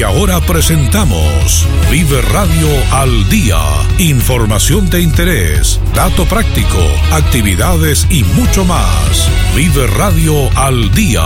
Y ahora presentamos Vive Radio al Día. Información de interés, dato práctico, actividades y mucho más. Vive Radio al Día.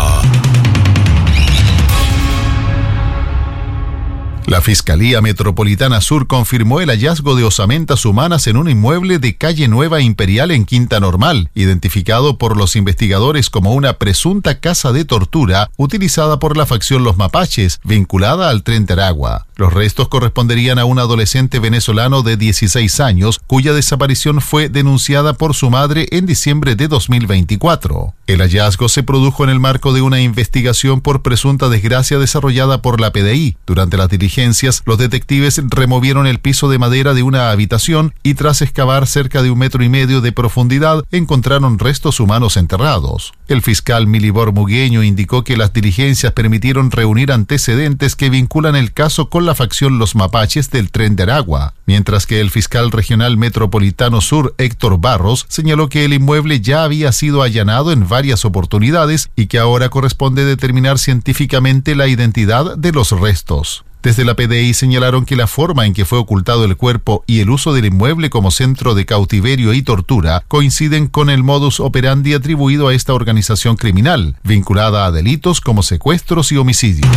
La Fiscalía Metropolitana Sur confirmó el hallazgo de osamentas humanas en un inmueble de Calle Nueva Imperial en Quinta Normal, identificado por los investigadores como una presunta casa de tortura utilizada por la facción Los Mapaches, vinculada al Tren de Aragua. Los restos corresponderían a un adolescente venezolano de 16 años, cuya desaparición fue denunciada por su madre en diciembre de 2024. El hallazgo se produjo en el marco de una investigación por presunta desgracia desarrollada por la PDI. Durante las diligencias, los detectives removieron el piso de madera de una habitación y tras excavar cerca de 1,5 metros de profundidad, encontraron restos humanos enterrados. El fiscal Milibor Mugueño indicó que las diligencias permitieron reunir antecedentes que vinculan el caso con la facción Los Mapaches del Tren de Aragua, mientras que el fiscal regional metropolitano sur, Héctor Barros, señaló que el inmueble ya había sido allanado en varias oportunidades y que ahora corresponde determinar científicamente la identidad de los restos. Desde la PDI señalaron que la forma en que fue ocultado el cuerpo y el uso del inmueble como centro de cautiverio y tortura coinciden con el modus operandi atribuido a esta organización criminal, vinculada a delitos como secuestros y homicidios.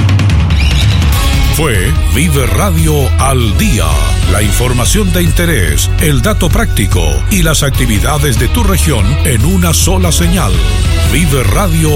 Fue Vive Radio al Día. La información de interés, el dato práctico y las actividades de tu región en una sola señal. Vive Radio